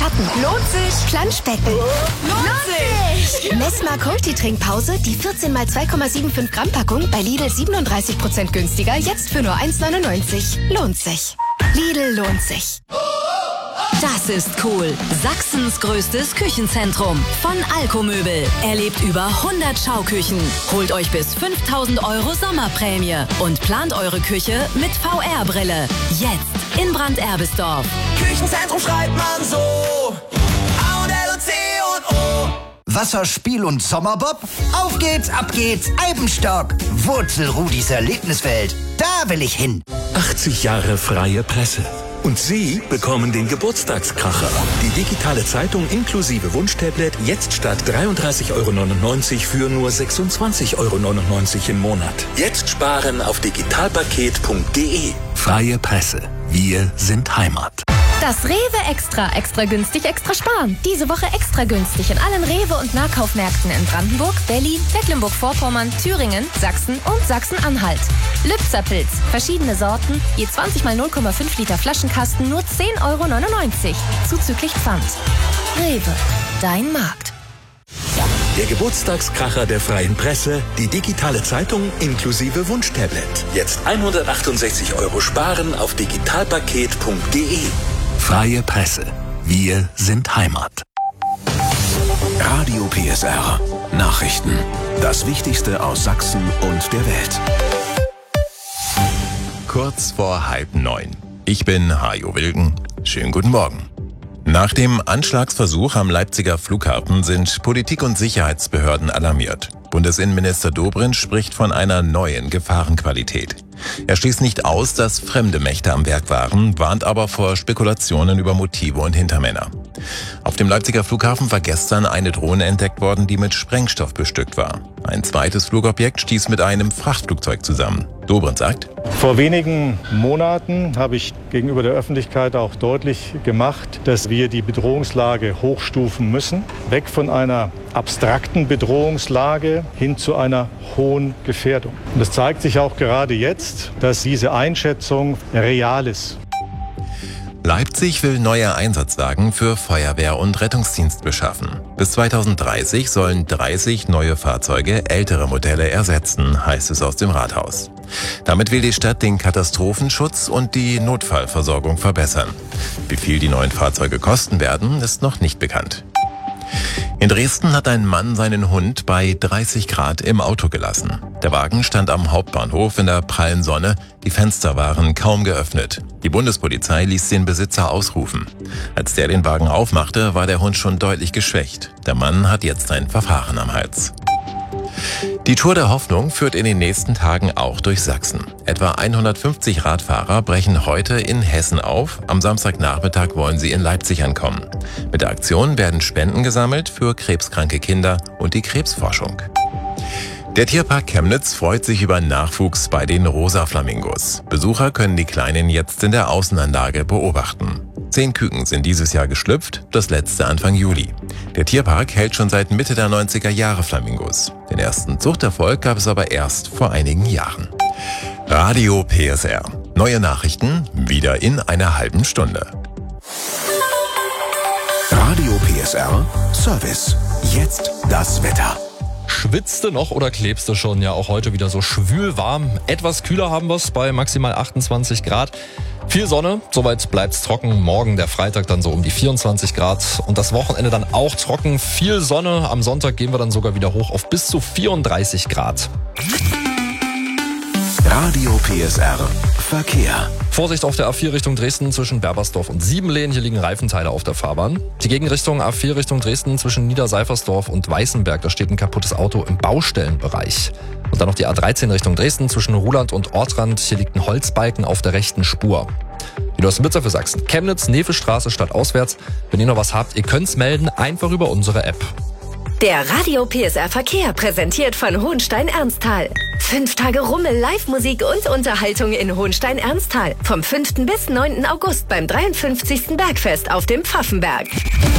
Garten. Lohnt sich. Planschbecken. Lohnt sich. Messmer Multitrinkpause, die 14 x 2,75 Gramm Packung bei Lidl 37% günstiger, jetzt für nur 1,99. Lohnt sich. Lidl lohnt sich. Das ist cool. Sachsens größtes Küchenzentrum. Von Alkomöbel. Erlebt über 100 Schauküchen. Holt euch bis 5.000 € Sommerprämie. Und plant eure Küche mit VR-Brille. Jetzt in Brand-Erbisdorf. Küchenzentrum schreibt man so. A und L und C und O. Wasserspiel und Sommerbob? Auf geht's, ab geht's, Eibenstock. Wurzelrudis Erlebniswelt. Da will ich hin. 80 Jahre freie Presse. Und Sie bekommen den Geburtstagskracher. Die digitale Zeitung inklusive Wunschtablet jetzt statt 33,99 € für nur 26,99 € im Monat. Jetzt sparen auf digitalpaket.de. Freie Presse. Wir sind Heimat. Das Rewe Extra. Extra günstig, extra sparen. Diese Woche extra günstig in allen Rewe- und Nahkaufmärkten in Brandenburg, Berlin, Mecklenburg-Vorpommern, Thüringen, Sachsen und Sachsen-Anhalt. Lübzer-Pilz. Verschiedene Sorten. Je 20 x 0,5 Liter Flaschenkasten nur 10,99 €. Zuzüglich Pfand. Rewe. Dein Markt. Der Geburtstagskracher der freien Presse, die digitale Zeitung inklusive Wunschtablet. Jetzt 168 € sparen auf digitalpaket.de. Freie Presse. Wir sind Heimat. Radio PSR. Nachrichten. Das Wichtigste aus Sachsen und der Welt. Kurz vor 8:30. Ich bin Hajo Wilken. Schönen guten Morgen. Nach dem Anschlagsversuch am Leipziger Flughafen sind Politik und Sicherheitsbehörden alarmiert. Bundesinnenminister Dobrindt spricht von einer neuen Gefahrenqualität. Er schließt nicht aus, dass fremde Mächte am Werk waren, warnt aber vor Spekulationen über Motive und Hintermänner. Auf dem Leipziger Flughafen war gestern eine Drohne entdeckt worden, die mit Sprengstoff bestückt war. Ein zweites Flugobjekt stieß mit einem Frachtflugzeug zusammen. Dobrindt sagt: Vor wenigen Monaten habe ich gegenüber der Öffentlichkeit auch deutlich gemacht, dass wir die Bedrohungslage hochstufen müssen. Weg von einer abstrakten Bedrohungslage hin zu einer hohen Gefährdung. Und es zeigt sich auch gerade jetzt, dass diese Einschätzung real ist. Leipzig will neue Einsatzwagen für Feuerwehr und Rettungsdienst beschaffen. Bis 2030 sollen 30 neue Fahrzeuge ältere Modelle ersetzen, heißt es aus dem Rathaus. Damit will die Stadt den Katastrophenschutz und die Notfallversorgung verbessern. Wie viel die neuen Fahrzeuge kosten werden, ist noch nicht bekannt. In Dresden hat ein Mann seinen Hund bei 30 Grad im Auto gelassen. Der Wagen stand am Hauptbahnhof in der prallen Sonne, die Fenster waren kaum geöffnet. Die Bundespolizei ließ den Besitzer ausrufen. Als der den Wagen aufmachte, war der Hund schon deutlich geschwächt. Der Mann hat jetzt ein Verfahren am Hals. Die Tour der Hoffnung führt in den nächsten Tagen auch durch Sachsen. Etwa 150 Radfahrer brechen heute in Hessen auf. Am Samstagnachmittag wollen sie in Leipzig ankommen. Mit der Aktion werden Spenden gesammelt für krebskranke Kinder und die Krebsforschung. Der Tierpark Chemnitz freut sich über Nachwuchs bei den Rosa-Flamingos. Besucher können die Kleinen jetzt in der Außenanlage beobachten. 10 Küken sind dieses Jahr geschlüpft, das letzte Anfang Juli. Der Tierpark hält schon seit Mitte der 90er Jahre Flamingos. Den ersten Zuchterfolg gab es aber erst vor einigen Jahren. Radio PSR. Neue Nachrichten wieder in einer halben Stunde. Radio PSR Service. Jetzt das Wetter. Schwitzt du noch oder klebst du schon? Ja, auch heute wieder so schwül warm. Etwas kühler haben wir es bei maximal 28 Grad. Viel Sonne, soweit bleibt's trocken. Morgen, der Freitag, dann so um die 24 Grad. Und das Wochenende dann auch trocken. Viel Sonne. Am Sonntag gehen wir dann sogar wieder hoch auf bis zu 34 Grad. Radio PSR Verkehr. Vorsicht auf der A4 Richtung Dresden zwischen Berbersdorf und Siebenlehn. Hier liegen Reifenteile auf der Fahrbahn. Die Gegenrichtung A4 Richtung Dresden zwischen Niederseifersdorf und Weißenberg. Da steht ein kaputtes Auto im Baustellenbereich. Und dann noch die A13 Richtung Dresden zwischen Ruhland und Ortrand. Hier liegt ein Holzbalken auf der rechten Spur. Die neuesten Blitzer für Sachsen. Chemnitz, Nevelstraße, stadtauswärts. Wenn ihr noch was habt, ihr könnt's melden, einfach über unsere App. Der Radio PSR Verkehr präsentiert von Hohenstein-Ernsthal. 5 Tage Rummel, Live-Musik und Unterhaltung in Hohenstein-Ernsthal. Vom 5. bis 9. August beim 53. Bergfest auf dem Pfaffenberg.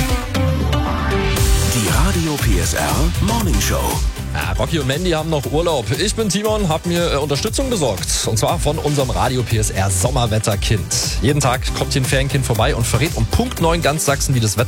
Die Radio PSR Morning Show. Rocky und Mandy haben noch Urlaub. Ich bin Timon, habe mir Unterstützung besorgt. Und zwar von unserem Radio PSR Sommerwetterkind. Jeden Tag kommt hier ein Ferienkind vorbei und verrät um Punkt 9 ganz Sachsen, wie das Wetter